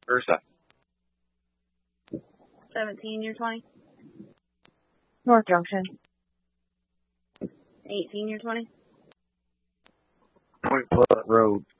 versa. 17, you're 20. North Junction. 18, you're 20. Point Pleasant Road.